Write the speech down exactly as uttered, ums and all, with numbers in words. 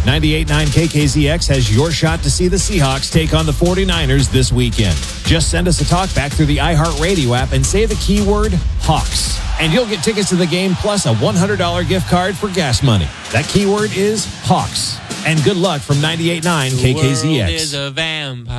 ninety-eight point nine K K Z X has your shot to see the Seahawks take on the forty-niners this weekend. Just send us a talkback through the iHeartRadio app and say the keyword Hawks, and you'll get tickets to the game plus a one hundred dollars gift card for gas money. That keyword is Hawks. And good luck from ninety-eight point nine K K Z X. The world is a vampire.